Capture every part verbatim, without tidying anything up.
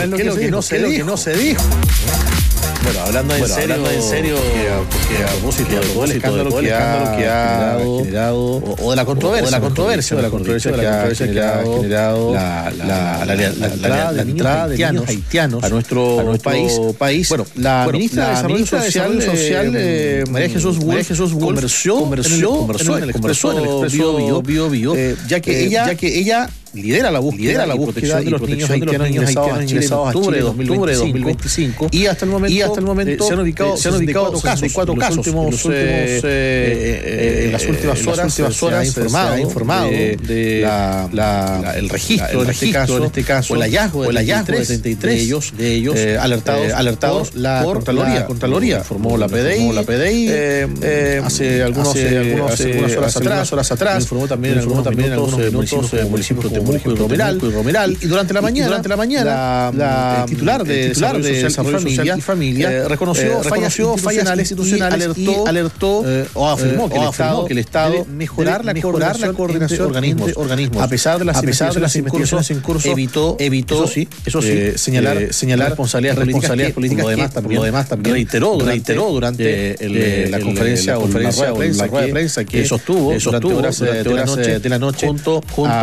es lo que, lo que no se dijo. No se dijo. Bueno, hablando en bueno, serio, hablando en serio, porque a propósito de todo el escándalo que, que ha generado, generado o, o de la controversia, o de la controversia, de la controversia que ha generado, generado la, la, la, la, la, la, la entrada de niños haitianos a nuestro, a nuestro país. país. Bueno, la bueno, ministra de Desarrollo Social, social eh, María Jesús Wolf, María Jesús Wolf conversó, conversó, conversó en el Expreso Bio Bio Bio, ya que ella, ya que ella lidera la búsqueda, lidera la búsqueda y protección de los niños haitianos ingresados a Chile en octubre de dos mil veinticinco y hasta el momento, y hasta el momento eh, se han ubicado, se han ubicado cuatro casos, casos últimos, los últimos, eh, eh, eh, en las últimas horas, las últimas horas se ha informado, se ha informado de, de la, la, la, el registro, el registro en este caso, o el hallazgo, el hallazgo de treinta y tres de ellos, de ellos eh, alertados, eh, alertados por la por Contraloría, la Contraloría, informó la P D I, la P D I eh, eh, hace algunos, hace, algunos, hace algunas horas atrás, horas atrás, informó también, informó también en algunos municipios, municipios de Temuco y Romeral. Y Romeral y durante la mañana, durante la mañana, la, la titular de titular de Desarrollo Social y Familia eh, reconoció, eh, reconoció fallas institucionales, institucionales y alertó eh, o afirmó, eh, que, o el afirmó que el Estado debe mejorar la mejorar la coordinación de organismos, organismos. A pesar de las, a pesar de las investigaciones en curso, evitó, evitó, eso sí, eso sí, eh, señalar, eh, señalar responsabilidades, responsabilidades políticas. Lo demás también, lo demás también reiteró, reiteró durante el, el, la conferencia, la conferencia o la rueda de prensa que sostuvo, sostuvo durante horas de la noche junto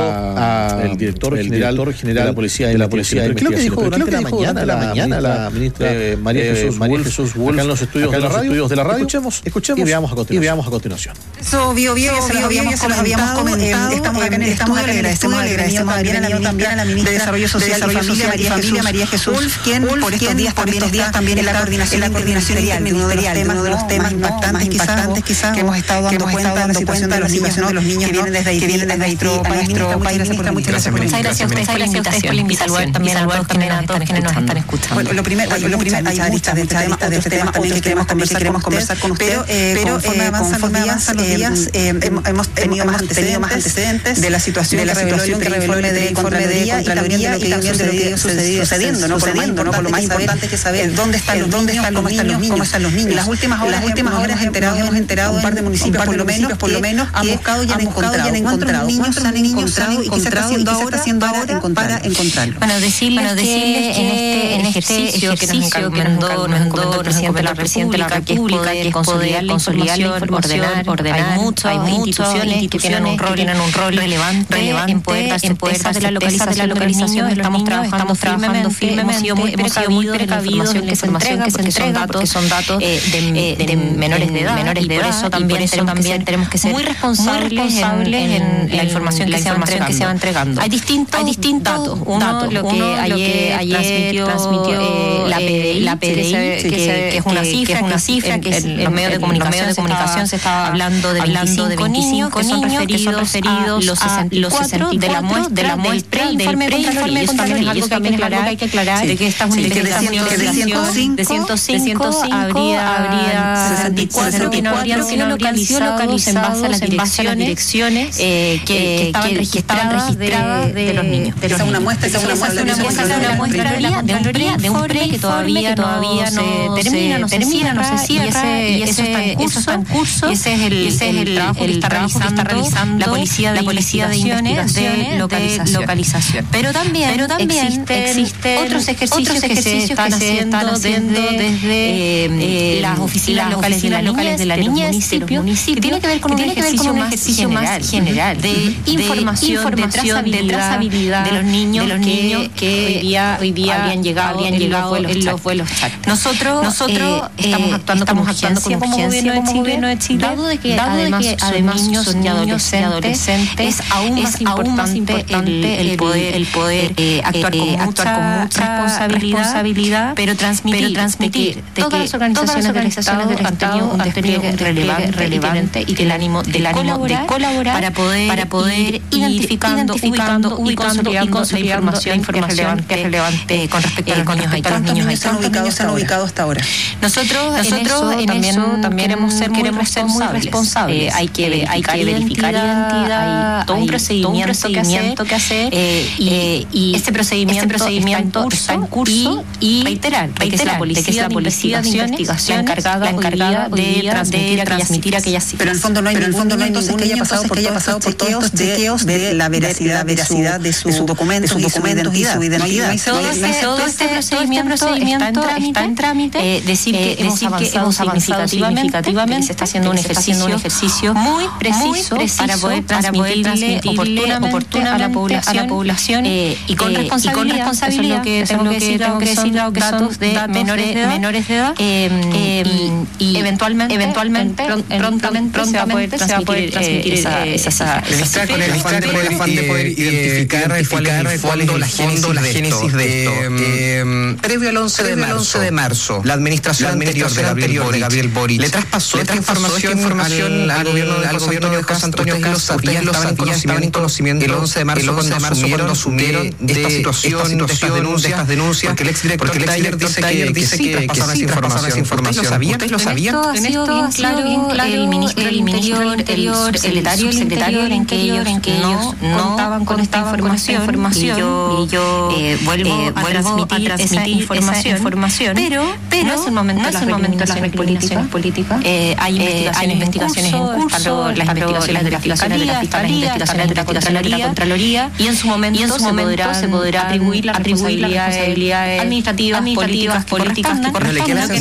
al director el director general de la policía de la policía de investigación. ¿Qué es lo que dijo durante la mañana, la mañana la ministra María Jesús María Jesús Wolf acá en los estudios de la radio? De la radio. Escuchemos, escuchemos y veamos a continuación. Y veamos a continuación. Eso Bio Bio se los habíamos comentado. Estamos acá en el estudio, le agradecemos agradecemos también a la ministra de Desarrollo Social y Familia María Jesús Wolf, quien por estos días también en la coordinación interministerial, uno de los temas impactantes quizás que hemos estado dando cuenta de la situación de los niños que vienen desde nuestro país. Muchas gracias por Muchas gracias a ustedes por la invitación. Y saludar también a todos quienes nos están escuchando. Bueno, lo primero, lo primero, hay muchas de este tema también que queremos conversar con ustedes, pero conforme avanzan los días, hemos tenido más antecedentes de la situación que reveló el informe de Contraloría y también de lo que ha sucediendo, ¿no? Por lo más importante que saber dónde están los niños, cómo están los niños. En las últimas horas, hemos enterado un par de municipios, por lo menos, por lo menos, han buscado y han encontrado. ¿Cuántos niños han encontrado y qué se está haciendo ahora para encontrarlo. para encontrarlo. Bueno, decirles, bueno, decirles que, que en este ejercicio, ejercicio que nos encomendó, nos encomendó el presidente de la República, que es poder consolidar la información, ordenar, ordenar. Hay muchas instituciones que tienen un rol, tienen un rol relevante, relevante en poder dar certeza de la localización de los niños. Estamos trabajando firmemente, hemos sido muy precavidos en la información que se entrega, porque son datos, son datos de menores de edad, menores de edad, por eso también tenemos que ser muy responsables en la información que se va entregando. Hay distintos, hay distintos datos. Uno, datos. Lo que Uno, ayer, ayer transmitió, transmitió eh, la P D I, la P D I que, que, que, que, que es una cifra, que es una cifra, que en, en, en los medios de comunicación, medios de comunicación se estaba hablando de hablando de veinticinco niños que son referidos a los sesenta y cuatro de la muestra de la muestra del preinforme de Contraloría. Eso también es algo que hay que aclarar, de que esta es una investigación de ciento cinco habría habría sesenta y cuatro que no habrían sido localizados en base a las direcciones que estaban registradas de los niños. Esa es una muestra, esa es una muestra, una muestra de una muestra de la Contraloría, de un pre que todavía todavía no se termina, no se termina, no se cierra, y eso está en curso, y ese es el ese es el trabajo que está realizando la policía de investigaciones de localización. Pero también pero también existen otros ejercicios que se están haciendo desde las oficinas locales de la niñez, que tiene que ver con un ejercicio más general de información, de trazabilidad de los niños, de los niños que, que hoy día, hoy día habían llegado, habían en, llegado los en los vuelos charter. Nosotros, Nosotros eh, estamos actuando estamos como actuando como, como, gobierno de Chile, gobierno de Chile, dado de que dado además, de que además niños son niños y adolescentes, es aún es más aún importante, importante el, el poder, el poder eh, actuar, con, eh, mucha, actuar con mucha responsabilidad, responsabilidad pero transmitir, pero transmitir de que, de todas las organizaciones, todas las organizaciones del Estado han tenido un despliegue relevante y el ánimo del ánimo de colaborar para poder para poder identificando ubicando ubicando y consolidando la información que es relevante con respecto a los niños haitianos. ¿Cuántos niños se han ubicado hasta ahora? Nosotros, nosotros en eso también queremos ser muy responsables. Eh, hay que hay que verificar identidad, hay todo un procedimiento que hacer y ese procedimiento está en curso y reiterar que es la policía de investigaciones la encargada de transmitir aquellas cifras. Pero en el fondo no hay ningún niño que haya pasado por todos los chequeos de la veracidad veracidad, veracidad de sus documentos y su identidad. Todo este procedimiento está en trámite. Decir que hemos avanzado significativamente, se está haciendo un ejercicio muy preciso para poder transmitirle oportunamente a la población y con responsabilidad, eso es lo que tengo que decir, que son datos de menores de edad y eventualmente prontamente se va a poder transmitir esa esa con el afán de poder identificar cuál es la génesis de esto. Previo al once de marzo, la administración anterior de Gabriel Boric le traspasó esta información al gobierno de José Antonio Caz. Ustedes lo estaban en conocimiento el once de marzo cuando asumieron de esta situación, de estas denuncias, porque el exdirector Taller dice que sí traspasaron esa información. ¿Ustedes lo sabían? En esto ha sido bien claro el ministro del Interior, el secretario del Interior, en que ellos no contaban con esta información y yo vuelvo a transmitir esa información, pero no es el momento de las recriminaciones políticas. Hay investigaciones en curso, las investigaciones de la Fiscalía, las investigaciones de la Contraloría, y en su momento se podrá atribuir las responsabilidades administrativas, políticas que correspondan.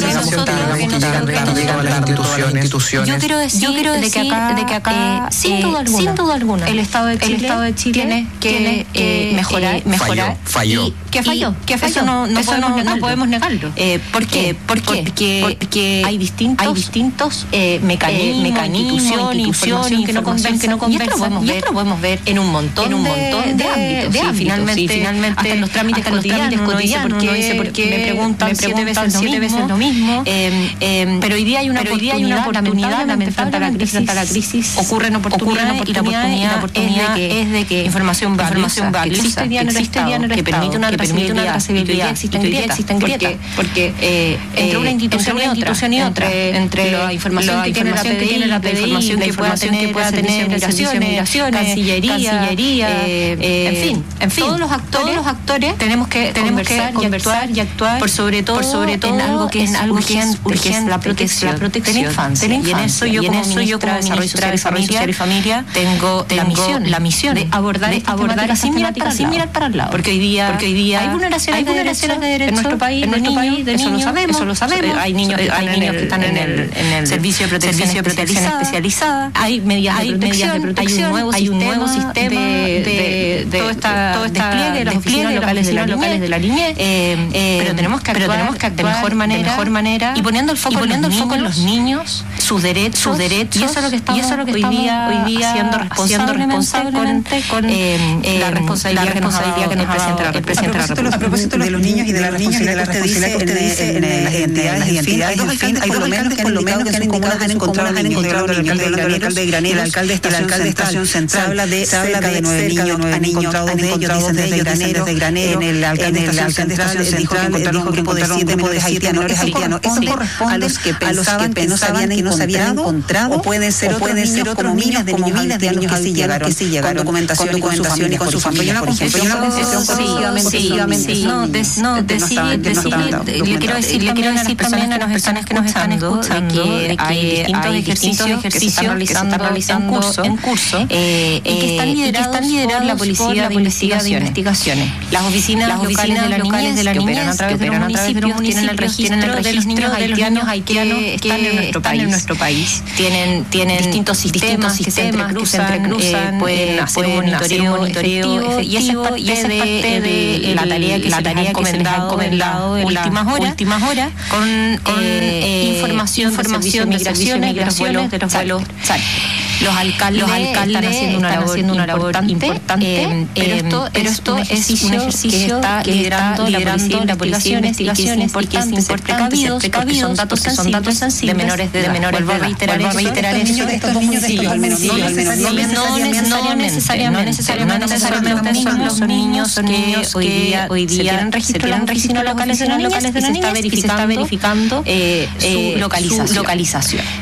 Yo quiero decir de que acá, sin duda alguna, el Estado de Chile tiene que mejorar, falló, que falló, que falló, no podemos negarlo. ¿Por qué? Porque hay distintos mecanismos, instituciones que no conversan, y esto lo podemos ver en un montón de ámbitos. Finalmente, hasta en los trámites cotidianos, uno dice por qué me preguntan siete veces lo mismo. Pero hoy día hay una oportunidad, lamentablemente, frente a la crisis, ocurren oportunidades, y la oportunidad es de que información valiosa que existe hoy día en el Estado, que permite una trazabilidad, existen grietas, porque entre una institución y otra, entre la información que tiene la P D I, la información que pueda tener migraciones, Cancillería, en fin, todos los actores tenemos que conversar y actuar por sobre todo en algo que es urgente, que es la protección de la infancia. Y en eso yo como ministra de Desarrollo Social y Familia tengo la misión de abordar sin mirar para el lado, porque hoy día hay vulneraciones de derechos en nuestro país, eso lo sabemos, hay niños que están en el servicio de protección especializada, hay medidas de protección, hay un nuevo sistema de todo este despliegue de las oficinas locales de la niñez, pero tenemos que actuar de mejor manera y poniendo el foco en los niños, sus derechos, y eso es lo que estamos hoy día haciendo responsablemente con la responsabilidad que nos ha dado el presidente de la República. A propósito de los niños y de la responsabilidad que usted dice en las entidades y en fin, hay dos alcaldes por lo menos que han indicado han encontrado el alcalde de Granero, el alcalde de Estación Central, habla de cerca de nueve niños, han encontrado de ellos, dicen desde Granero, en el alcalde de Estación Central dijo que encontraron un grupo de siete menores haitianos. Eso corresponde a los que pensaban que no se habían encontrado, o pueden ser otros niños como miles de niños haitianos que sí llegaron con documentación y con su familia, por ejemplo. Hay una concepción positivamente. No, decir, le quiero decir también a las personas que nos están escuchando de que hay distintos ejercicios que se están realizando en curso y que están liderados la policía de investigaciones. Las oficinas locales de la niñez que operan a través de los municipios tienen el registro de los niños haitianos que están en nuestro país. Tienen distintos sistemas que se entrecruzan, pueden hacer un monitoreo y esa es parte de la tarea que se les ha encomendado en las últimas horas con información de migraciones, de los vuelos Los alcaldes, los alcaldes están haciendo una labor, haciendo una labor importante, eh, pero esto, pero esto es un ejercicio que está liderando, liderando la policía de investigaciones porque es importante ser precavidos, porque son datos, que son datos sensibles de menores de edad. Vuelvo a reiterar eso. Estos niños de estos municipios, al menos no necesariamente, no necesariamente son niños que hoy día hoy día se tienen registros locales de la niñez y se está verificando su localización.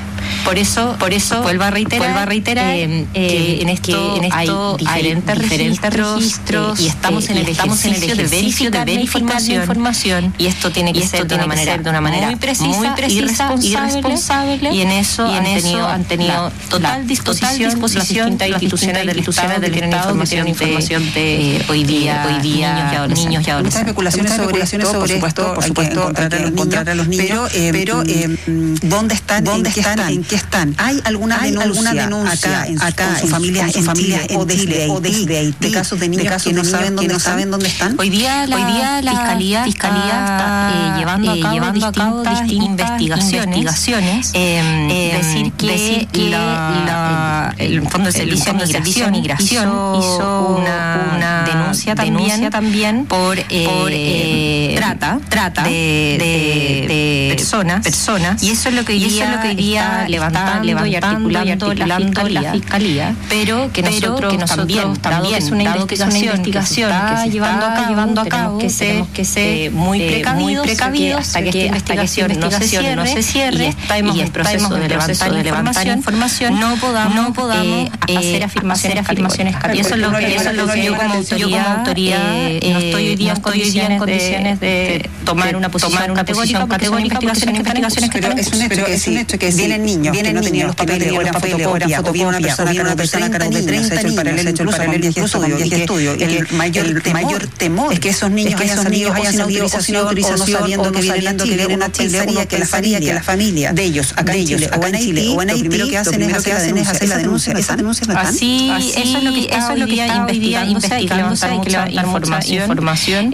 Por eso, por eso vuelvo a reiterar, vuelvo a reiterar eh, eh, que en esto, que en esto hay diferentes, hay diferentes registros, eh, y estamos eh, en el estamos en el ejercicio de verificar, de verificar la información, y esto tiene que ser de una manera, de una manera muy precisa, muy precisa y responsable, y en eso, y en han, eso tenido, han tenido total disposición, disposición las distintas instituciones del Estado que tienen información, información de, de hoy día, hoy día niños y adolescentes. Muchas especulaciones sobre esto, por supuesto, por supuesto, hay que encontrar a los niños, pero ¿dónde están? ¿Dónde están? ¿En qué están? ¿Hay alguna denuncia, alguna denuncia acá, en, acá, en sus familias, en familias o desde o desde Haití, de casos de niños que no saben dónde no saben dónde están? Hoy día la, hoy día la fiscalía, fiscalía está eh, llevando a cabo, llevando a cabo distintas, distintas investigaciones. investigaciones eh, eh, decir que, decir que la, la, el Fondo de Servicio de Migración, Migración hizo, hizo una, una denuncia, también, denuncia también por, eh, por eh, trata, trata de, de, de personas, personas, y eso es lo que hoy día, eso es lo que hoy día está levantando, levantando y articulando, y articulando la, fiscalía, la fiscalía, pero que pero nosotros, que nosotros también, también es una dado investigación, que es una investigación que se está, que se llevando, está a cabo, llevando a cabo, que tenemos que ser eh, muy precavidos, muy precavidos hasta que, que esta investigación, hasta que investigación no se cierre, y estamos y en proceso de levantar, de levantar información, no podamos, no podamos eh, hacer afirmaciones, afirmaciones categóricas. Y eso es lo que, eso es lo que yo como autoridad eh, no estoy hoy día en condiciones de tomar una posición categórica, categórica, investigaciones, investigaciones que tenemos. Pero es un hecho que vienen niños, vienen no tenían los papeles, o eran fotocopia, o había una persona a cargo de treinta niños, hecho el paralelo, incluso con viaje de estudio, y el mayor temor es que esos niños hayan salido sin autorización, o no sabiendo que vienen a Chile, uno pensaría que la familia de ellos, acá en Chile, o en Chile, o en Haití, lo primero que hacen es hacer la denuncia. ¿Esas denuncias no están? Así, eso es lo que eso es lo que está hoy día investigándose, hay que levantar información,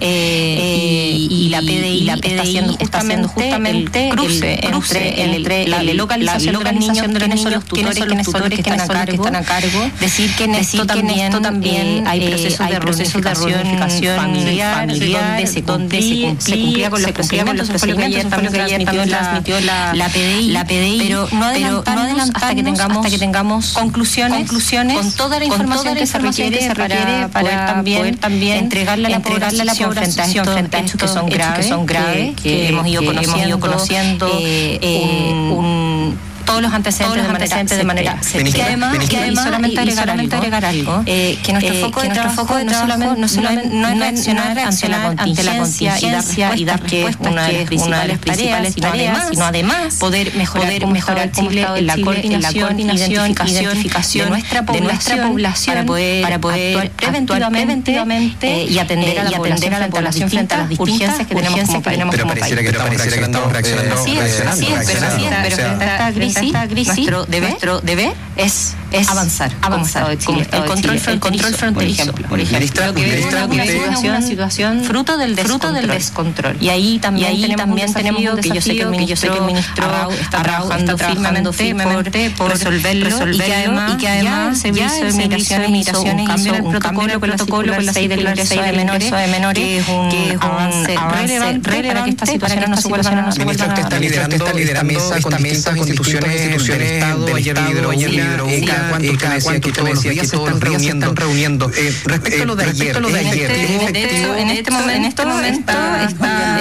y la P D I está haciendo justamente el cruce entre la localización de los niños, de los tutores, quiénes son los tutores que están a cargo, decir que en esto también hay procesos de reunificación familiar, donde se cumplía con los procedimientos, eso fue lo que ayer también transmitió la P D I, pero no adelantarnos hasta que tengamos hasta que tengamos conclusiones, conclusiones con toda la información que se requiere para poder también también entregarle a la población frente a estos hechos que son graves, que son graves, que hemos ido conociendo un todos los antecedentes, todos los antecedentes de manera seria. Y además, y además solamente agregar, solamente agregar algo, eh, que nuestro eh, foco de trabajo no solamente no solamente no es reaccionar ante la contingencia y dar respuesta, una de las principales tareas, sino además poder mejorar mejorar Chile en la coordinación, identificación de nuestra población para poder para poder actuar preventivamente y atender a la población frente a las distintas urgencias que tenemos como país. Pero pareciera que estamos reaccionando. Así es, así es, pero frente a esta crisis esta crisis, nuestro deber, nuestro deber es, es avanzar, avanzar. Como el control, el control fronterizo, por ejemplo, lo que vemos es una situación fruto del fruto del descontrol. Y ahí también, y ahí tenemos, también un tenemos un desafío, que yo sé que el ministro, que yo sé que el ministro Arrau está trabajando firmemente, firmemente por, por resolverlo, resolverlo, y que además, y que además el servicio de migraciones, migraciones hizo un cambio en el protocolo, con el protocolo con la seis del ingreso de menores, que es un avance relevante para que esta situación no se vuelva a repetir. El ministro que está liderando esta mesa con distintas instituciones instituciones del Estado, ayer libro, ayer libro, cada cuánto cada cuánto todos los días se están reuniendo, reuniendo. Respecto a lo de ayer, de hecho, en este momento, en este momento está,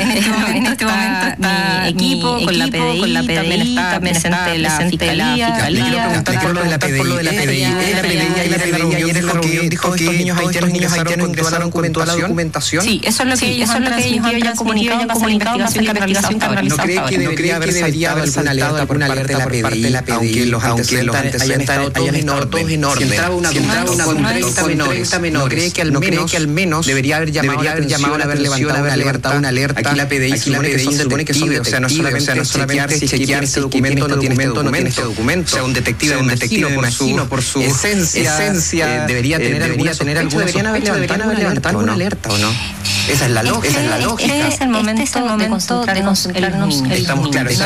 en este momento está mi equipo con la P D I, con la P D I, también presente la fiscalía. Le quiero preguntar por lo de la P D I, la P D I, la P D I ayer en la reunión, en la reunión dijo que estos niños haitianos ingresaron con toda la documentación. Sí, eso es lo que ellos han transmitido y han comunicado en la investigación que han realizado. ¿No cree que debería haber salido alguna alerta por parte de la P D I, aunque los antecedentes hayan estado todos en orden? Si entraba una con treinta menores, ¿no cree que al menos debería haber llamado la atención, haber levantado una alerta, una alerta? Aquí la P D I supone que son detectives, o sea, no solamente chequear si este documento o no tiene este documento, o sea, un detective, un detective por su esencia debería tener alguna sospecha, deberían haber levantado una alerta, ¿o no? Esa es la lógica. Este es el momento de concentrarnos en los niños. Estamos claros.